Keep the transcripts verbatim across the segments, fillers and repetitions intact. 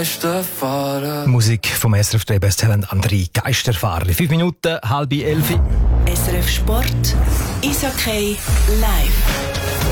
Musik vom S R F drei Besttalent André Geisterfahrer. Fünf Minuten, halb elf. S R F Sport, Eishockey live.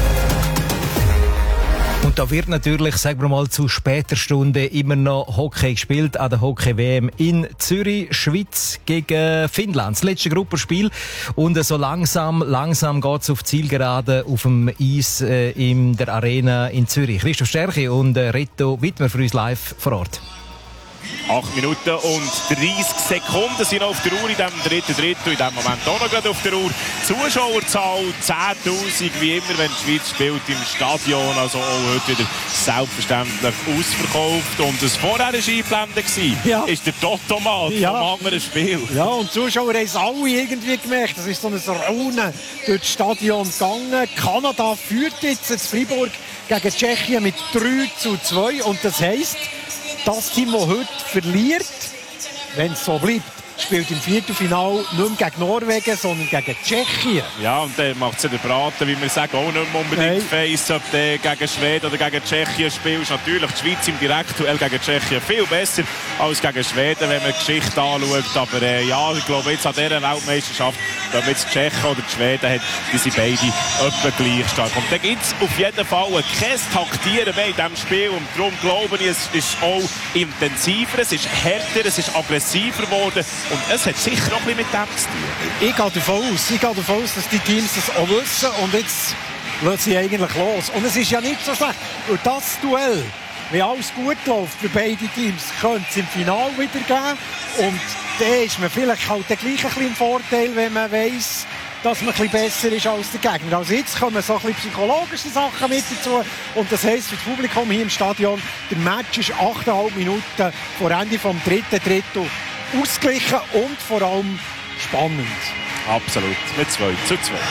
Und da wird natürlich, sagen wir mal, zu später Stunde immer noch Hockey gespielt an der Hockey-W M in Zürich. Schweiz gegen Finnland. Das letzte Gruppenspiel. Und so langsam, langsam geht's auf Zielgerade auf dem Eis äh, in der Arena in Zürich. Christoph Stärke und äh, Reto Wittmer für uns live vor Ort. acht Minuten und dreißig Sekunden sind noch auf der Uhr in diesem dritten Drittel. In diesem Moment auch noch gerade auf der Uhr. Zuschauerzahl zehntausend, wie immer, wenn die Schweiz spielt im Stadion. Also auch heute wieder selbstverständlich ausverkauft. Und das vorher war eingeblendet, ja. ist der Totomat ja. vom anderen Spiel. Ja, und die Zuschauer haben es alle irgendwie gemerkt. Das ist so ein Raunen durch das Stadion gegangen. Kanada führt jetzt in Freiburg gegen Tschechien mit drei zu zwei. Und das heisst, das Team, das heute verliert, wenn es so bleibt, spielt im Viertelfinale nicht mehr gegen Norwegen, sondern gegen Tschechien. Ja, und dann macht es ja den Braten, wie wir sagen, auch nicht mehr unbedingt face, ob du gegen Schweden oder gegen Tschechien spielst. Natürlich die Schweiz im Direktduell gegen Tschechien viel besser als gegen Schweden, wenn man die Geschichte anschaut. Aber äh, ja, ich glaube, jetzt an dieser Weltmeisterschaft, ob jetzt die Tschechen oder die Schweden hat, die sind beide etwa gleich stark. Und dann gibt es auf jeden Fall kein Taktieren mehr in diesem Spiel. Und darum glaube ich, es ist auch intensiver, es ist härter, es ist aggressiver geworden. Und es hat sicher auch ein bisschen mit dem zu tun. Ich gehe davon aus, ich gehe davon aus, dass die Teams das auch wissen. Und jetzt lassen sie eigentlich los. Und es ist ja nicht so schlecht. Und das Duell, wenn alles gut läuft für beide Teams, könnte es im Finale wieder geben. Und dann ist man vielleicht halt gleich ein bisschen im Vorteil, wenn man weiss, dass man ein bisschen besser ist als der Gegner. Also jetzt kommen so ein bisschen psychologische Sachen mit dazu. Und das heisst für das Publikum hier im Stadion, der Match ist achteinhalb Minuten vor Ende vom dritten Drittel ausgeglichen und vor allem spannend. Absolut. Mit zwei zu zwei.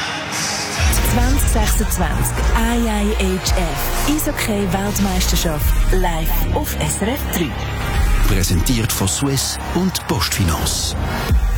zwanzig sechsundzwanzig I I H F Eishockey-Weltmeisterschaft live auf S R F drei. Präsentiert von Swiss und Postfinance.